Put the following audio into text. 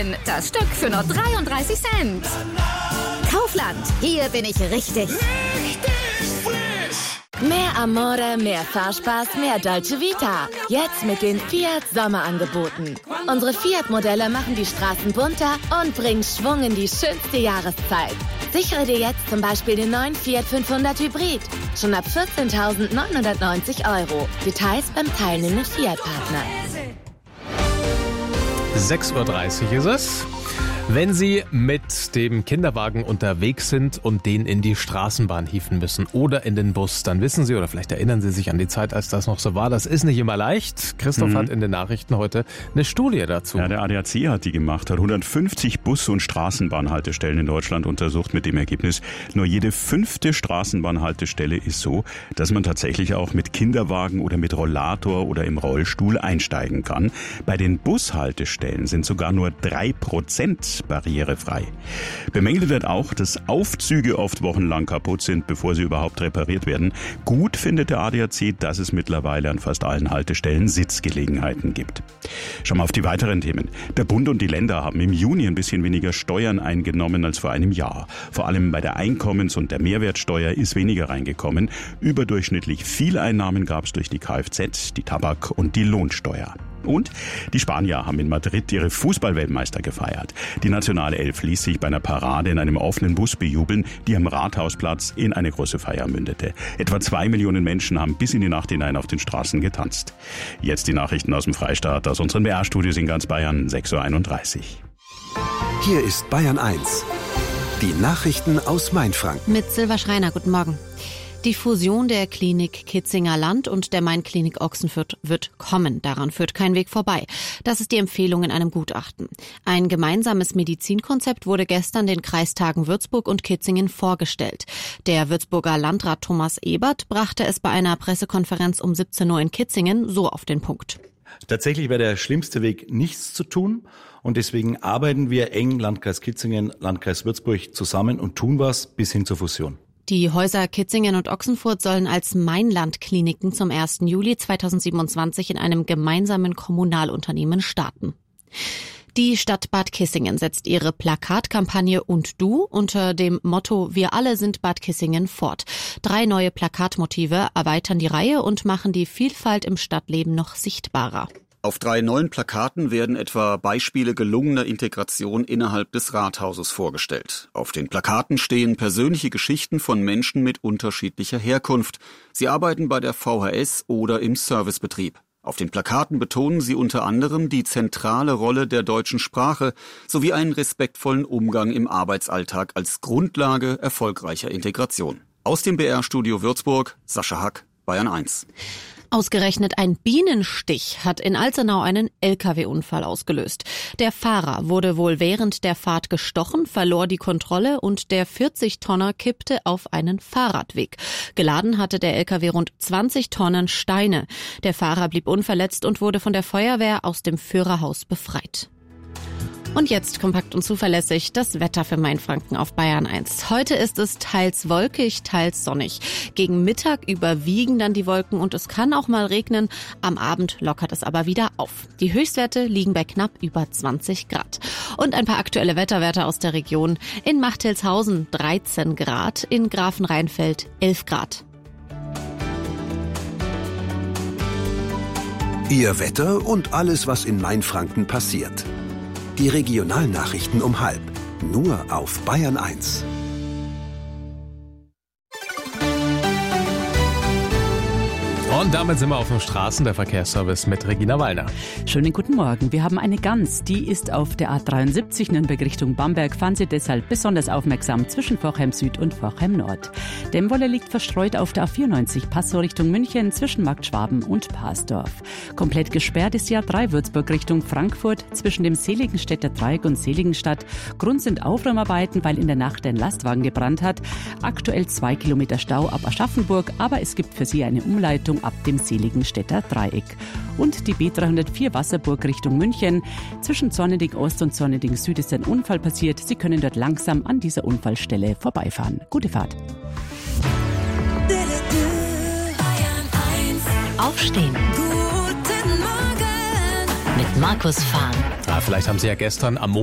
Brötchen. Das Stück für nur 33 Cent. Kaufland, hier bin ich richtig. Mehr Amore, mehr Fahrspaß, mehr Dolce Vita. Jetzt mit den Fiat Sommerangeboten. Unsere Fiat-Modelle machen die Straßen bunter und bringen Schwung in die schönste Jahreszeit. Sichere dir jetzt zum Beispiel den neuen Fiat 500 Hybrid. Schon ab 14.990 €. Details beim teilnehmenden Fiat-Partner. 6:30 Uhr ist es. Wenn Sie mit dem Kinderwagen unterwegs sind und den in die Straßenbahn hieven müssen oder in den Bus, dann wissen Sie oder vielleicht erinnern Sie sich an die Zeit, als das noch so war. Das ist nicht immer leicht. Christoph hat in den Nachrichten heute eine Studie dazu. Ja, der ADAC hat die gemacht, hat 150 Bus- und Straßenbahnhaltestellen in Deutschland untersucht mit dem Ergebnis, nur jede 5. Straßenbahnhaltestelle ist so, dass man tatsächlich auch mit Kinderwagen oder mit Rollator oder im Rollstuhl einsteigen kann. Bei den Bushaltestellen sind sogar nur 3% barrierefrei. Bemängelt wird auch, dass Aufzüge oft wochenlang kaputt sind, bevor sie überhaupt repariert werden. Gut findet der ADAC, dass es mittlerweile an fast allen Haltestellen Sitzgelegenheiten gibt. Schauen wir auf die weiteren Themen. Der Bund und die Länder haben im Juni ein bisschen weniger Steuern eingenommen als vor einem Jahr. Vor allem bei der Einkommens- und der Mehrwertsteuer ist weniger reingekommen. Überdurchschnittlich viel Einnahmen gab es durch die Kfz, die Tabak- und die Lohnsteuer. Und die Spanier haben in Madrid ihre Fußballweltmeister gefeiert. Die nationale Elf ließ sich bei einer Parade in einem offenen Bus bejubeln, die am Rathausplatz in eine große Feier mündete. Etwa 2 Millionen Menschen haben bis in die Nacht hinein auf den Straßen getanzt. Jetzt die Nachrichten aus dem Freistaat, aus unseren BR-Studios in ganz Bayern, 6:31 Uhr. Hier ist Bayern 1. Die Nachrichten aus Mainfranken. Mit Silva Schreiner, guten Morgen. Die Fusion der Klinik Kitzinger Land und der Main-Klinik Ochsenfurt wird kommen. Daran führt kein Weg vorbei. Das ist die Empfehlung in einem Gutachten. Ein gemeinsames Medizinkonzept wurde gestern den Kreistagen Würzburg und Kitzingen vorgestellt. Der Würzburger Landrat Thomas Ebert brachte es bei einer Pressekonferenz um 17 Uhr in Kitzingen so auf den Punkt. Tatsächlich wäre der schlimmste Weg, nichts zu tun. Und deswegen arbeiten wir eng, Landkreis Kitzingen, Landkreis Würzburg zusammen und tun was bis hin zur Fusion. Die Häuser Kitzingen und Ochsenfurt sollen als Mainland-Kliniken zum 1. Juli 2027 in einem gemeinsamen Kommunalunternehmen starten. Die Stadt Bad Kissingen setzt ihre Plakatkampagne "Und du" unter dem Motto "Wir alle sind Bad Kissingen" fort. 3 neue Plakatmotive erweitern die Reihe und machen die Vielfalt im Stadtleben noch sichtbarer. Auf 3 neuen Plakaten werden etwa Beispiele gelungener Integration innerhalb des Rathauses vorgestellt. Auf den Plakaten stehen persönliche Geschichten von Menschen mit unterschiedlicher Herkunft. Sie arbeiten bei der VHS oder im Servicebetrieb. Auf den Plakaten betonen sie unter anderem die zentrale Rolle der deutschen Sprache sowie einen respektvollen Umgang im Arbeitsalltag als Grundlage erfolgreicher Integration. Aus dem BR-Studio Würzburg, Sascha Hack, Bayern 1. Ausgerechnet ein Bienenstich hat in Alzenau einen Lkw-Unfall ausgelöst. Der Fahrer wurde wohl während der Fahrt gestochen, verlor die Kontrolle und der 40-Tonner kippte auf einen Fahrradweg. Geladen hatte der Lkw rund 20 Tonnen Steine. Der Fahrer blieb unverletzt und wurde von der Feuerwehr aus dem Führerhaus befreit. Und jetzt kompakt und zuverlässig das Wetter für Mainfranken auf Bayern 1. Heute ist es teils wolkig, teils sonnig. Gegen Mittag überwiegen dann die Wolken und es kann auch mal regnen. Am Abend lockert es aber wieder auf. Die Höchstwerte liegen bei knapp über 20 Grad. Und ein paar aktuelle Wetterwerte aus der Region. In Machtelshausen 13 Grad, in Grafenrheinfeld 11 Grad. Ihr Wetter und alles, was in Mainfranken passiert. Die Regionalnachrichten um 12:30. Nur auf Bayern 1. Und damit sind wir auf den Straßen, der Verkehrsservice mit Regina Wallner. Schönen guten Morgen. Wir haben eine Gans, die ist auf der A73 Nürnberg Richtung Bamberg. Fahren Sie deshalb besonders aufmerksam zwischen Forchheim Süd und Forchheim Nord. Dämmwolle liegt verstreut auf der A94 Passau Richtung München zwischen Markt Schwaben und Parsdorf. Komplett gesperrt ist die A3 Würzburg Richtung Frankfurt zwischen dem Seligenstädter Dreieck und Seligenstadt. Grund sind Aufräumarbeiten, weil in der Nacht ein Lastwagen gebrannt hat. Aktuell 2 Kilometer Stau ab Aschaffenburg, aber es gibt für Sie eine Umleitung ab dem Seligenstädter Dreieck. Und die B304 Wasserburg Richtung München. Zwischen Zorneding Ost und Zorneding Süd ist ein Unfall passiert. Sie können dort langsam an dieser Unfallstelle vorbeifahren. Gute Fahrt. Aufstehen. Guten Morgen Mit Markus Fahn. Vielleicht haben Sie ja gestern am